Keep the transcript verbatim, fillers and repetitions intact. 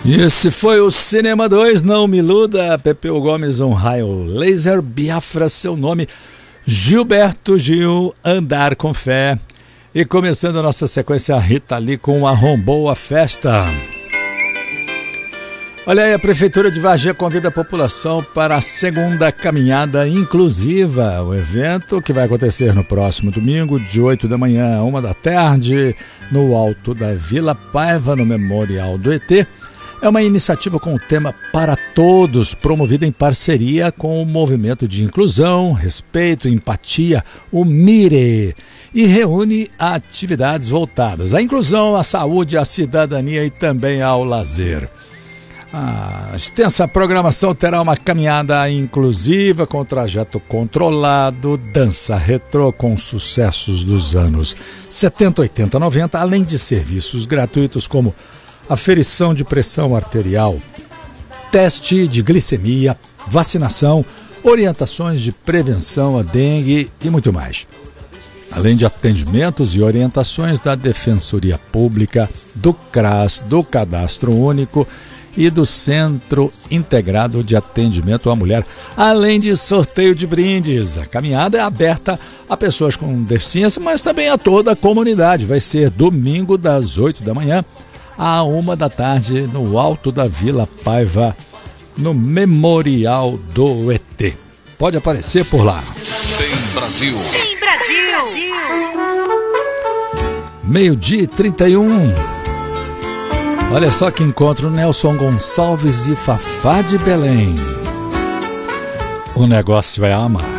Esse foi o Cinema dois, Não Me Iluda, Pepeu Gomes, Um Raio Laser, Biafra, Seu Nome, Gilberto Gil, Andar com Fé. E começando a nossa sequência, a Rita Lee com Arrombou a Festa. Olha aí, a Prefeitura de Varginha convida a população para a segunda caminhada inclusiva. O evento que vai acontecer no próximo domingo, de oito da manhã a uma da tarde, no alto da Vila Paiva, no Memorial do E T. É uma iniciativa com o tema Para Todos, promovida em parceria com o Movimento de Inclusão, Respeito e Empatia, o MIRE, e reúne atividades voltadas à inclusão, à saúde, à cidadania e também ao lazer. A extensa programação terá uma caminhada inclusiva com trajeto controlado, dança retrô com sucessos dos anos setenta, oitenta, noventa, além de serviços gratuitos como aferição de pressão arterial, teste de glicemia, vacinação, orientações de prevenção à dengue e muito mais. Além de atendimentos e orientações da Defensoria Pública, do CRAS, do Cadastro Único e do Centro Integrado de Atendimento à Mulher, além de sorteio de brindes. A caminhada é aberta a pessoas com deficiência, mas também a toda a comunidade. Vai ser domingo das oito da manhã à uma da tarde no alto da Vila Paiva, no Memorial do E T. Pode aparecer por lá. Tem Brasil. Tem Brasil. Meio-dia e trinta e um. Olha só que encontro, Nelson Gonçalves e Fafá de Belém. O negócio vai amar.